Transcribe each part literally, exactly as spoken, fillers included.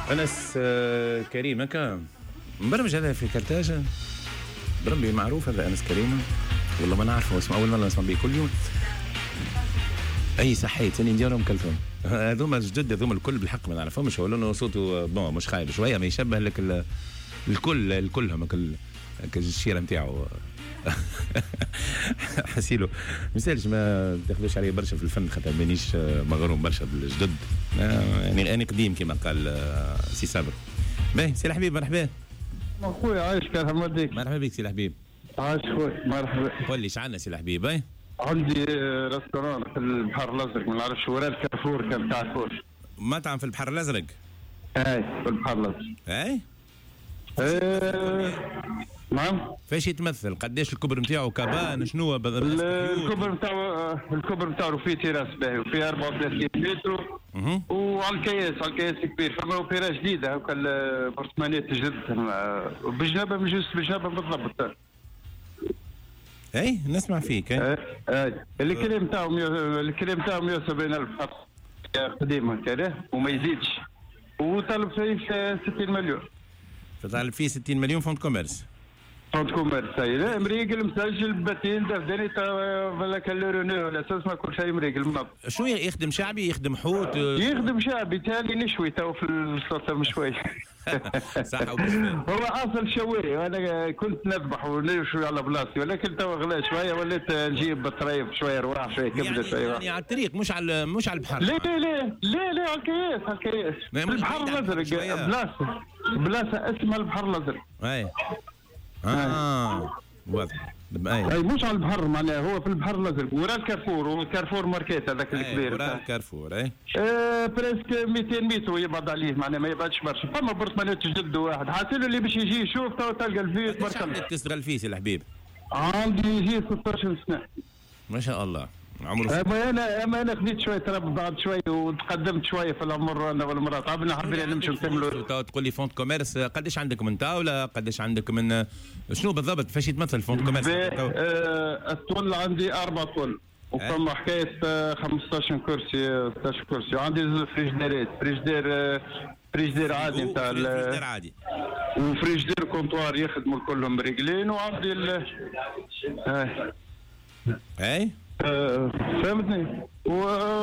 أنس آه كريم هكا مبرمج هذا في كرتاج بربي معروف هذا أنس كريم والله ما نعرفه اسمه أول مرة نسمع به كل يوم. أي صحيت ثاني نديرهم كلثوم هذوما الجدد هذوما الكل بالحق ما نعرفهمش هو لأنه صوته بون مش خايب شوية ما يشبه لك الكل الكلهم كل الشيرة نتاعو حسيلو مثالش ما تاخذوش عليه برشا في الفن خاطر مانيش مغروم برشا بالجدد يعني أنا قديم كما قال سي صابر. باهي سي الحبيب مرحبا اخويا عايش كان حمديك. مرحبا بك سي الحبيب. عايش خويا مرحبا. قول لي شعنا سي الحبيب. باهي عندي ريستوران في البحر الازرق ما نعرفش ورا الكارفور كان تاع الكوش. مطعم في البحر الازرق. اي في البحر الازرق. اي ايه نعم. فاش يتمثل قداش الكبر نتاعو كابان شنو الكبر نتاعو الكبر نتاعو فيه تيراس باهي وفيه أربعة وثلاثين متر وعلى الكياس على الكياس كبير فما اوبيرا جديده هكا البرطمانات جدد بجنابه من جوز بجنابه بالضبط. اي نسمع فيك. اي اي الكريم تاعو الكريم تاعو مئة وسبعين ألف خط قديم هكا وما يزيدش وطلب فيه ستين مليون. فطالب فيه ستين مليون فونت كوميرس. فونت كوميرس اي لا مريقل مسجل باتين دافداني تا ولا كالورونو ولا اساس ما كل شيء مريقل. شو يخدم شعبي يخدم حوت؟ يخدم شعبي تالي نشوي تو في السلطه مشوي. صح هو اصل شوي وانا كنت نذبح ونشوي على بلاصتي ولكن تو غلا شويه وليت نجيب بطريف شويه رواح شويه كبده يعني شويه يعني على الطريق مش على مش على البحر. لا لا لا لا لا على الكياس على الكياس البحر الازرق بلاصه بلاصه اسمها البحر الازرق. اي اه واضح. اي مش على البحر معناها هو في البحر الازرق ورا الكارفور والكارفور ماركيت هذاك الكبير. ورا الكارفور اي آه بريسك مئتين متر يبعد عليه معناها ما يبعدش برشا. فما برطمانات جدد واحد حاسيلو اللي باش يجي يشوف تو تلقى الفيس برشا. عندك تشتغل فيه سي الحبيب؟ عندي يجي ستة عشر سنه ما شاء الله. عمره اما انا اما انا خديت شويه تراب بعد شويه وتقدمت شويه في العمر انا والمرات عبنا حبينا نمشي نكملوا. تو تقول لي فونت كوميرس قداش عندك من طاوله قداش عندك من شنو بالضبط فاش يتمثل فونت كوميرس؟ آه الطول عندي اربع طول وفما حكايه خمسطاش كرسي ستة عشر كرسي وعندي زوج فريجديرات فريجدير فريجدير عادي نتاع فريجدير عادي وفريجدير كونتوار يخدموا كلهم رجلين وعندي ال اي اي آه فهمتني و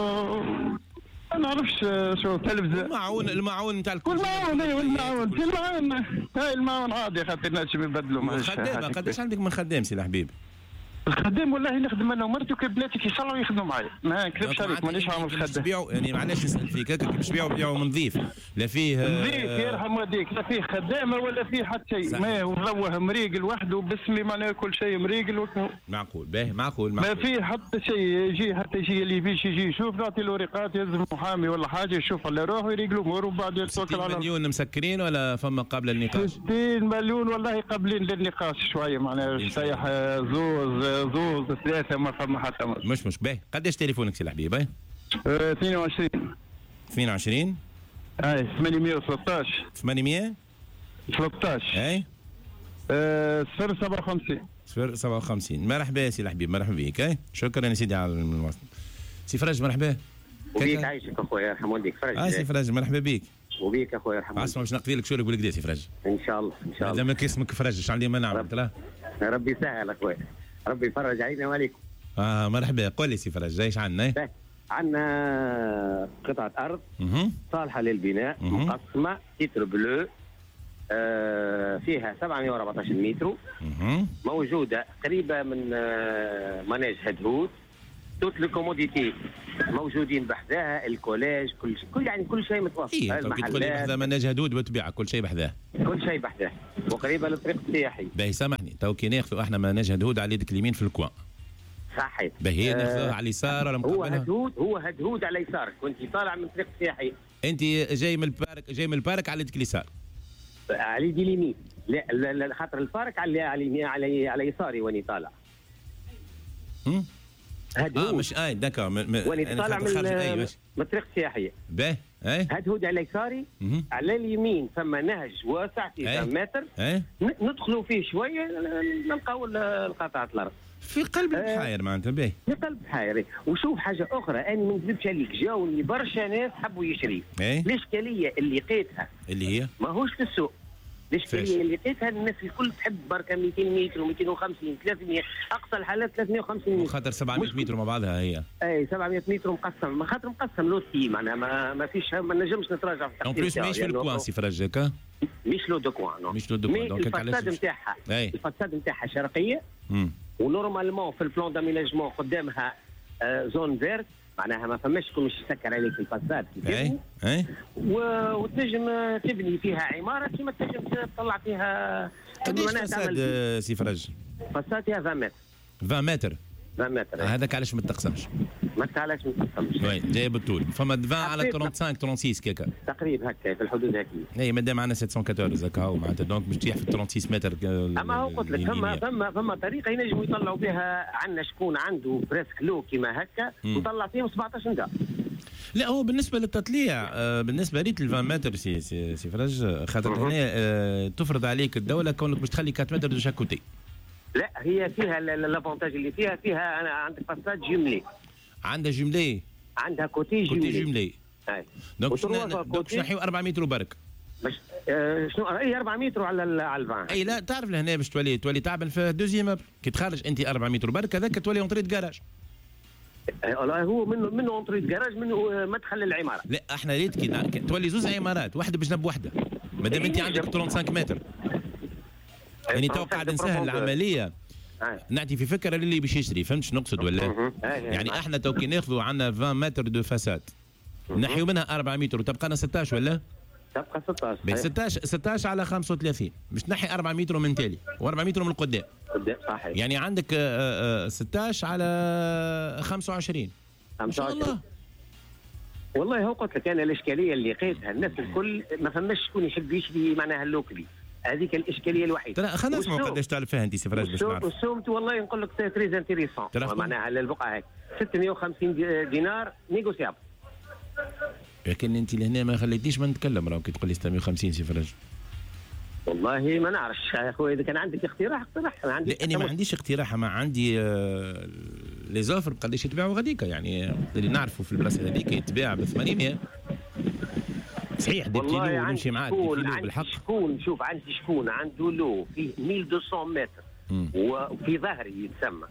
ما نعرفش شو تلفزه المعون المعون نتاع الكل المعون اي المعون المعون هاي المعون عادي خاطر ناس يبدلوا خدامه قداش عندك من خدام سي الحبيب؟ الخدام والله نخدم انا ومرتي وكبلاتي كيصلوا يخدموا معايا ما نكذبش عليك مانيش عامل خدام. تبيعوا يعني معليش نسال فيك هكا كيفاش تبيعوا بيعوا من نظيف لا فيه نظيف يرحم والديك لا فيه خدامه ولا فيه حتى شيء ما وروه مريقل وحده باسمي معناها كل شيء مريقل معقول باهي معقول ما فيه حتى شيء يجي حتى يجي اللي بيش يجي يشوف نعطي له ورقات يلزم محامي ولا حاجه يشوف على روحه ويريقل اموره وبعد يتوكل على الله. ستين مليون مسكرين ولا فما قبل النقاش؟ ستين مليون والله قابلين للنقاش شويه معناها شيح زوز زوز ثلاثة ما فما حتى مش مش مش باهي. قداش تليفونك سي الحبيب؟ باهي اثنين وعشرين اثنين وعشرين اي ثمانمئة وثلاثة عشر ثمانمئة وثلاثة عشر اي صفر سبعة وخمسين صفر سبعة وخمسين. مرحبا سي الحبيب مرحبا بك. اي شكرا يا سيدي على الوصل. سي فرج مرحبا وبيك عايشك اخويا يرحم والديك فرج. اه سي فرج مرحبا بك. وبيك اخويا يرحم والديك. اسمع باش نقضي لك شغلك بالكدا سي فرج ان شاء الله ان شاء الله. لازمك اسمك فرج اش عندي ما نعرف لا ربي يسهل اخويا ربي يفرج علينا وعليكم. اه مرحبا قول لي سي فرج ايش عندنا؟ عندنا قطعه ارض صالحه للبناء مقسمه تيتر بلو آه فيها سبعمئة وأربعة عشر متر موجوده قريبه من آه مناج هدهود توت الكوموديتي موجودين بحذاها الكولاج كل كل يعني كل شيء متوفر. إيه المحلات بحذا مناج هدود وتبيع كل شيء بحذاه كل شيء بحذاه وقريبه للطريق السياحي. باهي سامحني تو كي ناخذوا احنا مناج هدود على يدك اليمين في الكوان صحيح باهي ناخذوها آه على اليسار ولا هو هدهود هو هدهود على يسارك وانت طالع من الطريق السياحي. انت جاي من البارك جاي من البارك على يدك اليسار على يدي اليمين لا لا خاطر البارك على على على, على يساري واني طالع. امم هدهود اه مش اي دكا واني طالع من من الطريق السياحيه باهي اي هدهود على يساري على اليمين ثم نهج واسع تسعة متر ندخلوا فيه شويه نلقاو القطعه الارض في قلب البحاير معناتها باهي. في قلب البحاير. وشوف حاجه اخرى، انا ما نكذبش عليك، جاوني برشا ناس حبوا يشري. الاشكاليه اللي لقيتها اللي هي ماهوش في السوق. الاشكاليه اللي لقيتها الناس الكل تحب بركه مئتين متر ومئتين وخمسين ثلاثمية، اقصى الحالات ثلاثمية وخمسين متر. خاطر سبعمية متر مع بعضها هي. اي سبعمية متر مقسم، ما خاطر مقسم لوتي معناها ما, ما فيش ما نجمش نتراجع في التقسيم. بليس ماهيش في الكوان سي فرج هكا. مش لو دو كوان نو. مش لو دو كوان دونك الفساد نتاعها الفساد نتاعها شرقيه. ونورمالمون في البلان داميناجمون قدامها آه زون فيرت، معناها ما فماش شكون باش يسكر عليك الفساد اي اي وتنجم تبني فيها عماره كيما تنجم تطلع فيها. قداش فساد سي فرج؟ فساد فيها عشرين متر. عشرين متر عشرين متر هذاك علاش ما تقسمش؟ ما علاش ما تقسمش؟ وي جاي بالطول، فما عشرين على خمسة وثلاثين ستة وستين كيكا تقريبا هكا في الحدود هكا. اي مادام عندنا سبعمية وأربعطاش هكا هو معناتها دونك باش تطيح في ستة وثلاثين متر. اما هو قلت لك فما فما فما طريقه ينجموا يطلعوا بها. عندنا شكون عنده بريسك لو كيما هكا وطلع فيهم سبعطاش دار. لا هو بالنسبه للتطليع آه بالنسبه لي عشرين متر سي سي, سي فرج خاطر هنا آه تفرض عليك الدوله كونك باش تخلي أربعة متر دو شاك كوتي. لا هي فيها لافونتاج اللي فيها فيها انا عندك فاساد جملي. عندها جملي عندها كوتي جملي. كوتي جملي. اي دونك دونك نحيو أربعة متر وبرك. باش آه شنو اي أربعة متر على على الفان. اي لا تعرف لهنا باش تولي تولي تعمل في دوزيام كي تخرج انت أربعة متر برك هذاك تولي اونطري كراج. والله هو منه منه اونطري كراج منه مدخل العماره. لا احنا ريت كي تولي زوز عمارات واحده بجنب واحده مادام انت عندك خمسة وثلاثين متر. يعني تو قاعد نسهل العمليه. نعطي في فكره للي باش يشري، فهمت شنو نقصد ولا؟ يعني احنا تو كي ناخذوا عندنا عشرين متر دو فساد نحيو منها أربعة متر وتبقى لنا ستة عشر ولا؟ تبقى ستة عشر. بس ستة عشر ستة عشر على خمسة وثلاثين باش تنحي أربعة متر من تالي و4 متر من القدام. قدام صحيح. يعني عندك ستة عشر على خمسة وعشرين. ما شاء الله. والله هو قلت لك انا الاشكاليه اللي لقيتها الناس الكل ما فماش شكون يحب يشري معناها اللوكلي. هذيك الاشكاليه الوحيده. ترى خلينا نسمعوا قداش تعرف فيها انت سي فراج باش نعرف. والسوم والله نقول لك سي تريز انتيريسون معناها على البقعه هيك ستمية وخمسين دينار نيغوسيابل. لكن انت لهنا ما خليتنيش ما نتكلم راهو كي تقول لي ستمية وخمسين سي فراج. والله ما نعرفش يا اخويا اذا كان عندك اقتراح اقترح. انا عندي لا انا ما عنديش اقتراح، ما عندي آه لي زوفر بقداش يتباعوا غاديكا. يعني اللي نعرفوا في البلاصه هذيك يتباع ب ثمانمية صحيح. دي كيلو ونمشي معاك كيلو بالحق. شكون شوف عندي شكون عنده لو فيه ألف ومئتين متر وفي ظهري يتسمى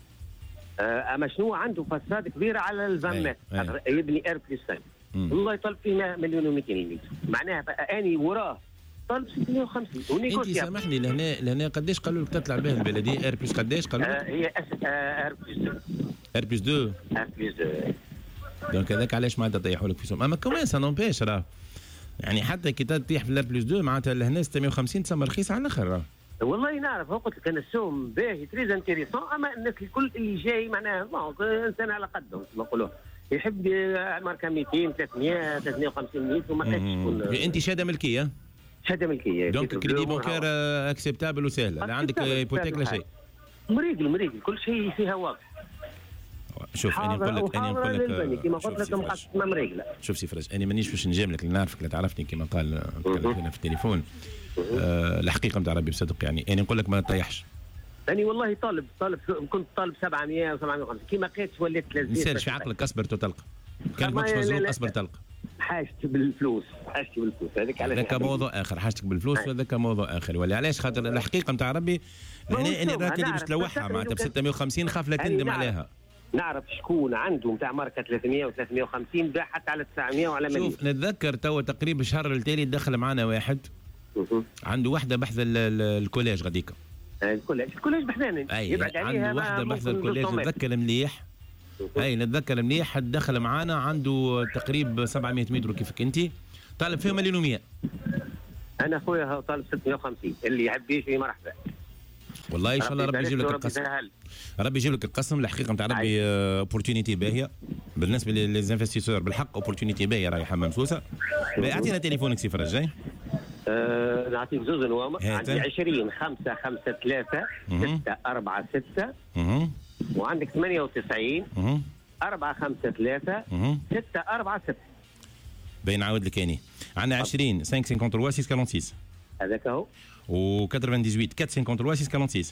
آه اما شنو عنده فساد كبيره على العشرين متر يبني ار بلس خمسة والله يطلب فيه مليون ومئتين متر معناها اني وراه طالب ستمية وخمسين ونيكوسيابل. انت سامحني لهنا لهنا قداش قالوا لك تطلع به البلديه ار بلس قداش قالوا لك؟ آه هي ار بلس ار بلس اثنين ار بلس اثنين. دونك هذاك علاش ما تطيحوا لك في سوم. اما كمان سا نومبيش راه يعني حتى كي تطيح في الار بلس اثنين معناتها لهنا ستمية وخمسين تسمى رخيص على الاخر راه. والله نعرف قلت لك انا السوم باهي تريز انتيريسون. اما الناس الكل اللي جاي معناها انسان على قدهم كما نقولوا يحب ماركه مئتين ثلاثمية ثلاثمية وخمسين متر وما كانش تكون. انت شهاده ملكيه؟ شهاده ملكيه. دونك كريدي بونكير اكسبتابل وسهله لا عندك ايبوتيك لا شيء. مريقل مريقل كل شيء فيها واضح. شوف انا نقول لك انا نقول لك كما قلت لك مقسمه مريقله. شوف سي فراج انا مانيش باش نجاملك نعرفك لا تعرفني كما قال تكلمنا في التليفون. أه الحقيقه نتاع ربي بصدق يعني انا نقول لك ما تطيحش. يعني والله طالب طالب كنت طالب سبعمية وسبعمية وخمسين كيما لقيت وليت ثلاثمية. ما يسالش في عقلك اصبر تلقى. كان كنت مزروق اصبر تلقى. حاجتي بالفلوس حاجتي بالفلوس هذاك علاش. هذاك موضوع اخر حاجتك بالفلوس هذاك موضوع اخر ولا علاش خاطر الحقيقه نتاع ربي هنا انا راك اللي باش تلوحها معناتها ب ستمية وخمسين خاف لا تندم عليها. نعرف شكون عنده نتاع ماركه ثلاثمية وثلاثمية وخمسين باع حتى على تسعمية وعلى مليون. شوف نتذكر توا تقريبا الشهر التالي دخل معنا واحد عنده وحده بحث الكوليج غاديكا. الكوليج الكوليج بحذانا يبعد عليها عنده وحده بحث الكوليج نتذكر مليح. اي نتذكر مليح حد دخل معنا عنده تقريبا سبعمية متر كيفك انت طالب فيه مليون ومئة. انا خويا طالب ستمية وخمسين اللي يحب يجي مرحبا. والله ان شاء الله ربي يجيب لك القسم. ربي يجيب لك القسم الحقيقه نتاع ربي اوبورتونيتي باهيه بالنسبه للانفستيسور بالحق اوبورتونيتي باهيه راهي حمام سوسه. اعطينا تليفونك سي فراج جاي. أه نعطيك زوز نوامر عندي عشرين خمسة خمسة ثلاثة ستة أربعة ستة وعندك ثمانية وتسعين أربعة خمسة ثلاثة ستة أربعة ستة. باين نعاود لك اني عندنا عشرين خمسة خمسة ثلاثة ستة أربعة ستة هذاك هو و ثمانية وثمانين أربعة خمسة ثلاثة ستة أربعة ستة.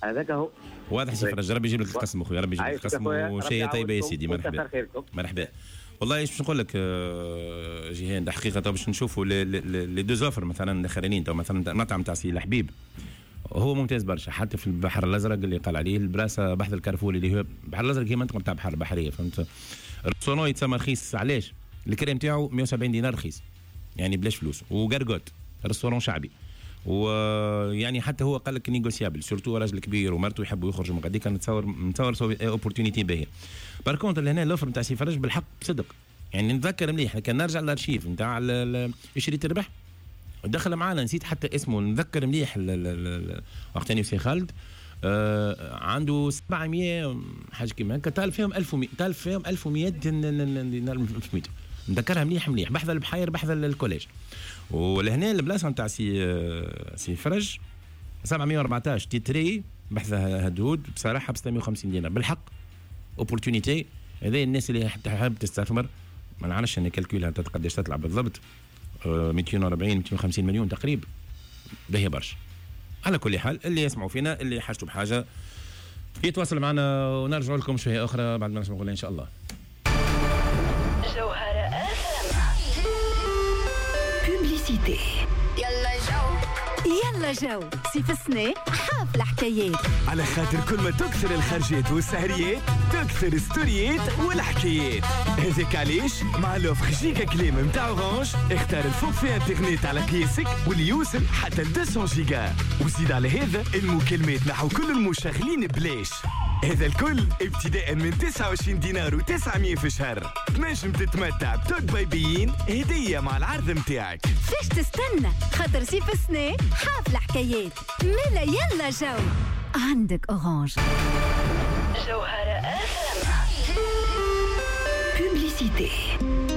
هذاك هو واضح سي فرج. ربي يجيب لك القسم اخويا، ربي يجيب لك القسم وشيء طيبه يا سيدي. مرحبا مرحبا. والله ايش باش نقول لك جيهان، حقيقه باش نشوفوا لي دو زوفر مثلا الاخرين، تو مثلا مطعم تاع سي الحبيب هو ممتاز برشا، حتى في البحر الازرق اللي قال عليه البراسه بحث الكارفور اللي هو البحر الازرق هي منطقه تاع بحر بحريه، فهمت. الرسولون يتسمى رخيص علاش؟ الكريم تاعو مية وسبعين دينار رخيص يعني بلاش فلوس، وقرقوت ريستورون شعبي، ويعني حتى هو قال لك نيغوسيابل، سورتو راجل كبير ومرته يحبوا يخرجوا من غادي، كان نتصور نتصور اوبورتونيتي باهيه. بار كونتر لهنا الاوفر نتاع سي فرج بالحق صدق، يعني نتذكر مليح كان نرجع للارشيف نتاع اشري تربح دخل معانا، نسيت حتى اسمه، نتذكر مليح وقت اني سي خالد آه عنده سبعمية حاجه كيما هكا، طالب فيهم ألف ومئة، طالب فيهم ألف ومئة دينار في متر، نذكرها مليح مليح، بحذا البحير بحذا الكوليج. ولهنا البلاصه نتاع سي سي فرج سبعمية وأربعطاش تيتري بحذا هدود بصراحه ب ستمية وخمسين دينار بالحق اوبورتونيتي. هذا الناس اللي حاب تستثمر، ما نعرفش انا كالكولها قداش تطلع بالضبط، مئتين وأربعين مئتين وخمسين مليون تقريبا، باهي برشا. على كل حال اللي يسمعوا فينا اللي حاجته بحاجه يتواصل معنا، ونرجع لكم شويه اخرى بعد ما نسمع غنى ان شاء الله. جوهرة بوبليسيتي. يلا جو يلا جو سي في السنة حافلة حكايات، على خاطر كل ما تكثر الخرجات والسهريات تكثر ستوريات والحكايات. هذاك علاش مع لوفر جيجا كليم متاع اورانج اختار الفوق في انترنت على قياسك واللي يوصل حتى ل مئتين جيجا، وزيد على هذا المكالمات نحو كل المشغلين بلاش. هذا الكل ابتداء من تسعة وعشرين دينار وتسعمية في الشهر. تنجم تتمتع بتوك بايبيين هدية مع العرض متاعك. فاش تستنى؟ خاطر سي في السنة حافلة حكايات ملا يلا جو عندك اورانج. جوهرة بوبليسيتي.